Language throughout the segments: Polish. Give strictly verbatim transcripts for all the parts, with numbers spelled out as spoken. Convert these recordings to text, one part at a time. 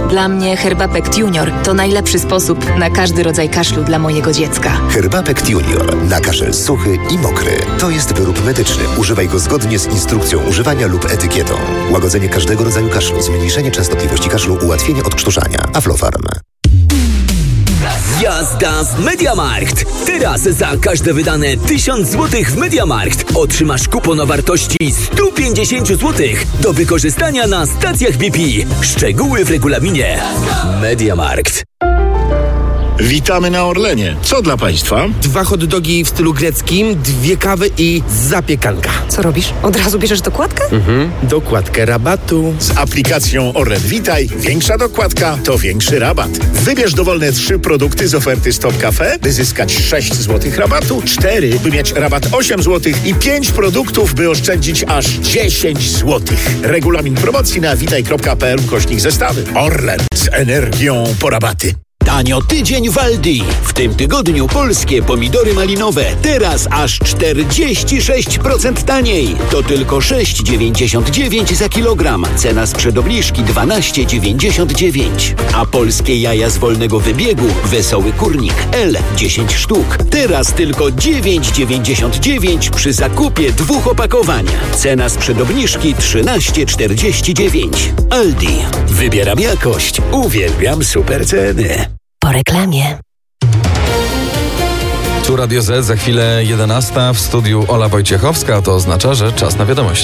Dla mnie Herbapekt Junior to najlepszy sposób na każdy rodzaj kaszlu dla mojego dziecka. Herbapekt Junior na kaszel suchy i mokry. To jest wyrób medyczny. Używaj go zgodnie z instrukcją używania lub etykietą. Łagodzenie każdego rodzaju kaszlu, zmniejszenie częstotliwości kaszlu, ułatwienie odkrztuszania. Aflofarm. Jazda w Mediamarkt! Teraz za każde wydane tysiąc złotych w Mediamarkt otrzymasz kupon o wartości sto pięćdziesiąt złotych do wykorzystania na stacjach B P. Szczegóły w regulaminie. Mediamarkt. Witamy na Orlenie. Co dla Państwa? Dwa hot dogi w stylu greckim, dwie kawy i zapiekanka. Co robisz? Od razu bierzesz dokładkę? Mhm. Dokładkę rabatu. Z aplikacją Orlen Witaj większa dokładka to większy rabat. Wybierz dowolne trzy produkty z oferty Stop Cafe, by zyskać sześć złotych rabatu, cztery, by mieć rabat osiem złotych i pięć produktów, by oszczędzić aż dziesięć złotych. Regulamin promocji na witaj kropka p l ukośnik zestawy. Orlen z energią po rabaty. Tanio tydzień w Aldi. W tym tygodniu polskie pomidory malinowe. Teraz aż czterdzieści sześć procent taniej. To tylko sześć dziewięćdziesiąt dziewięć za kilogram. Cena sprzed obniżki dwanaście dziewięćdziesiąt dziewięć. A polskie jaja z wolnego wybiegu Wesoły Kurnik L dziesięć sztuk. Teraz tylko dziewięć dziewięćdziesiąt dziewięć przy zakupie dwóch opakowań. Cena sprzed obniżki trzynaście czterdzieści dziewięć. Aldi. Wybieram jakość. Uwielbiam super ceny. Po reklamie. Tu Radio Z, za chwilę jedenasta, w studiu Ola Wojciechowska, a to oznacza, że czas na wiadomości.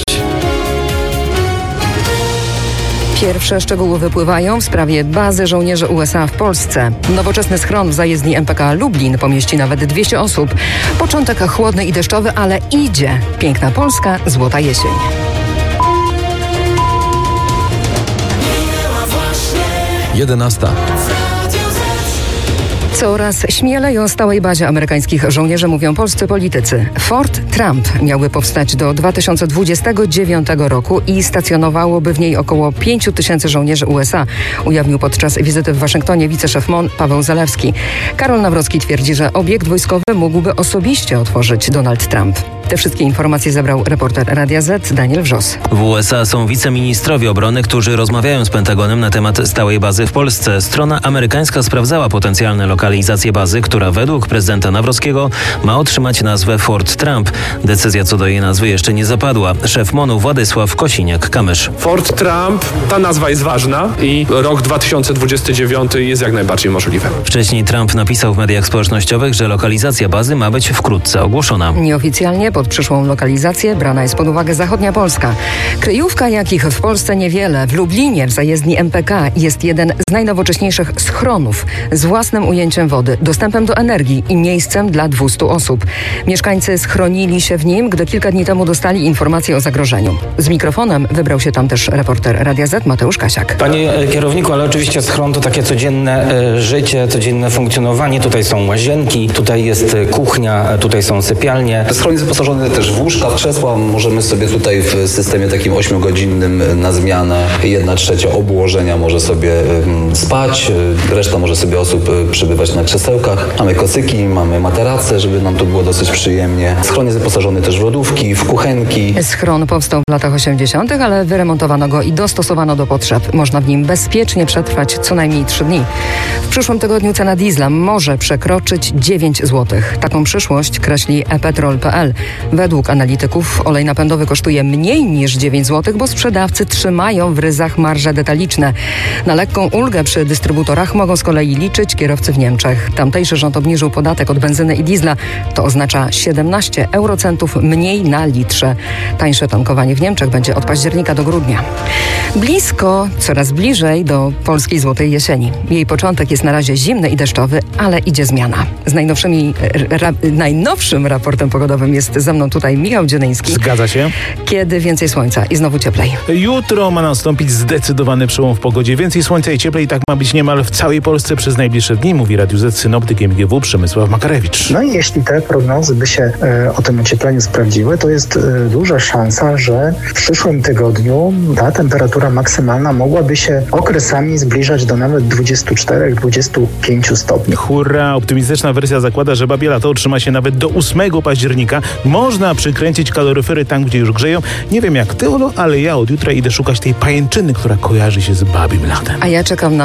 Pierwsze szczegóły wypływają w sprawie bazy żołnierzy U S A w Polsce. Nowoczesny schron w zajezdni M P K Lublin pomieści nawet dwieście osób. Początek chłodny i deszczowy, ale idzie. Piękna Polska, złota jesień. jedenasta. Coraz śmielej o stałej bazie amerykańskich żołnierzy mówią polscy politycy. Fort Trump miałby powstać do dwa tysiące dwudziestego dziewiątego roku i stacjonowałoby w niej około pięć tysięcy żołnierzy U S A, ujawnił podczas wizyty w Waszyngtonie wiceszef M O N Paweł Zalewski. Karol Nawrocki twierdzi, że obiekt wojskowy mógłby osobiście otworzyć Donald Trump. Te wszystkie informacje zebrał reporter Radia Z Daniel Wrzos. W U S A są wiceministrowie obrony, którzy rozmawiają z Pentagonem na temat stałej bazy w Polsce. Strona amerykańska sprawdzała potencjalne lokalizacje bazy, która według prezydenta Nawrockiego ma otrzymać nazwę Fort Trump. Decyzja co do jej nazwy jeszcze nie zapadła. Szef M O N-u Władysław Kosiniak-Kamysz. Fort Trump, ta nazwa jest ważna i rok dwa tysiące dwudziesty dziewiąty jest jak najbardziej możliwy. Wcześniej Trump napisał w mediach społecznościowych, że lokalizacja bazy ma być wkrótce ogłoszona. Nieoficjalnie pod przyszłą lokalizację brana jest pod uwagę zachodnia Polska. Kryjówka, jakich w Polsce niewiele. W Lublinie w zajezdni M P K jest jeden z najnowocześniejszych schronów z własnym ujęciem wody, dostępem do energii i miejscem dla dwustu osób. Mieszkańcy schronili się w nim, gdy kilka dni temu dostali informację o zagrożeniu. Z mikrofonem wybrał się tam też reporter Radia Z Mateusz Kasiak. Panie kierowniku, ale oczywiście schron to takie codzienne e, życie, codzienne funkcjonowanie. Tutaj są łazienki, tutaj jest kuchnia, tutaj są sypialnie. Schron jest wyposażony też w łóżka, w krzesła. Możemy sobie tutaj w systemie takim ośmiogodzinnym na zmianę jedna trzecia obłożenia może sobie spać, reszta może sobie osób przebywać na krzesełkach. Mamy kocyki, mamy materace, żeby nam tu było dosyć przyjemnie. Schron jest wyposażony też w lodówki, w kuchenki. Schron powstał w latach osiemdziesiątych, ale wyremontowano go i dostosowano do potrzeb. Można w nim bezpiecznie przetrwać co najmniej trzy dni. W przyszłym tygodniu cena diesla może przekroczyć dziewięć złotych. Taką przyszłość kreśli e petrol kropka p l. Według analityków olej napędowy kosztuje mniej niż dziewięć złotych, bo sprzedawcy trzymają w ryzach marże detaliczne. Na lekką ulgę przy dystrybutorach mogą z kolei liczyć kierowcy w Niemczech. Tamtejszy rząd obniżył podatek od benzyny i diesla. To oznacza siedemnaście eurocentów mniej na litrze. Tańsze tankowanie w Niemczech będzie od października do grudnia. Blisko, coraz bliżej do polskiej złotej jesieni. Jej początek jest na razie zimny i deszczowy, ale idzie zmiana. Z najnowszymi, ra, najnowszym raportem pogodowym jest ze mną tutaj Michał Dzienyński. Zgadza się. Kiedy więcej słońca i znowu cieplej? Jutro ma nastąpić zdecydowany przełom w pogodzie. Więcej słońca i cieplej, tak ma być niemal w całej Polsce przez najbliższe dni, mówi Radiu Z synoptyk M G W Przemysław Makarewicz. No i jeśli te prognozy by się e, o tym ociepleniu sprawdziły, to jest e, duża szansa, że w przyszłym tygodniu ta temperatura maksymalna mogłaby się okresami zbliżać do nawet dwudziestu czterech do dwudziestu pięciu stopni. Hurra! Optymistyczna wersja zakłada, że babie lato utrzyma się nawet do ósmego października. Można przykręcić kaloryfery tam, gdzie już grzeją. Nie wiem jak ty, Olo, ale ja od jutra idę szukać tej pajęczyny, która kojarzy się z babim latem. A ja czekam na